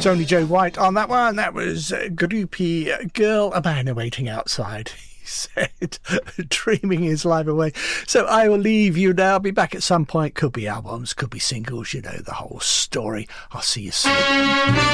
Tony Joe White on that one. That was Groupie Girl, a man waiting outside. He said, dreaming his life away. So I will leave you now. I'll be back at some point. Could be albums, could be singles, you know the whole story. I'll see you soon.